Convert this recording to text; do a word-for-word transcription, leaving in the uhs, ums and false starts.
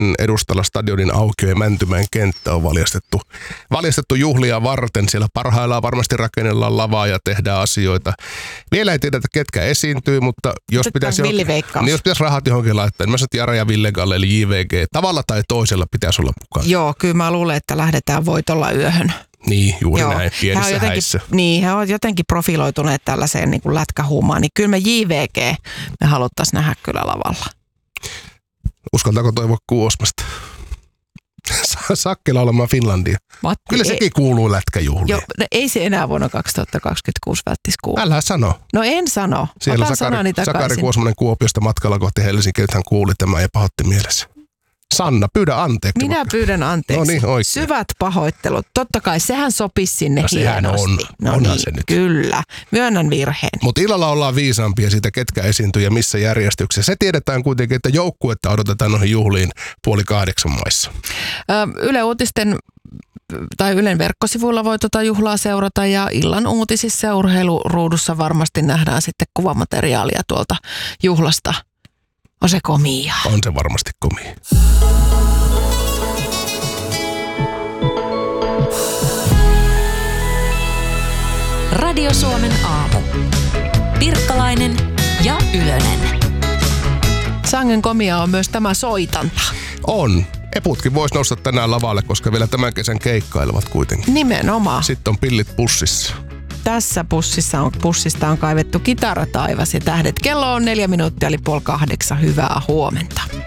edustalla stadionin aukio ja Mäntymäen kenttä on valjastettu, valjastettu juhlia varten. Siellä parhaillaan varmasti rakennellaan lavaa ja tehdään asioita. Vielä ei tiedetä, ketkä esiintyy, mutta jos pitäisi, niin jos pitäisi rahat johonkin laittaa, niin mä sanon, että Jara ja Ville Galle, eli J V G, tavalla tai toisella pitäisi olla mukana. Joo, kyllä mä luulen, että lähdetään voitolla yöhön. Niin, juuri Joo. näin, pienissä jotenkin, häissä. Niin, he ovat jotenkin profiloituneet tällaiseen niin kuin lätkähuumaan, niin kyllä me J V G me haluttaisiin nähdä kyllä lavalla. Uskaltaako toivoa Kuosmasta? Sakkela olemaan Finlandia. Matti, kyllä sekin ei, kuuluu lätkäjuhliin. Jo, no ei se enää vuonna kaksituhattakaksikymmentäkuusi välttis kuulu. Älä sano. No en sano. Siellä Sakari, Sakari Kuosmanen Kuopiosta matkalla kohti Helsinkiä, että hän kuuli tämän ja pahoitti mielessä. Sanna, pyydä anteeksi. Minä vaikka. pyydän anteeksi. No niin, oikein. Syvät pahoittelut. Totta kai, sehän sopisi sinne no, hienosti. On. No Onhan niin, se nyt. Kyllä. Myönnän virheen. Mutta illalla ollaan viisaampia siitä, ketkä esiintyy ja missä järjestyksessä. Se tiedetään kuitenkin, että joukkuetta odotetaan noihin juhliin puoli kahdeksan maissa. Ö, Yle Uutisten tai Ylen verkkosivuilla voi tuota juhlaa seurata ja illan uutisissa ja urheiluruudussa varmasti nähdään sitten kuvamateriaalia tuolta juhlasta. On se komia. On se varmasti komia. Radio Suomen aamu. Pirkkalainen ja Ylönen. Sangen komia on myös tämä soitanta. On. Eputkin voisi nousta tänään lavalle, koska vielä tämän kesän keikkailevat kuitenkin. Nimenomaan. Sitten on pillit pussissa. Tässä pussissa on, pussista on kaivettu kitarataivas ja tähdet. Kello on neljä minuuttia eli puoli kahdeksan. Hyvää huomenta.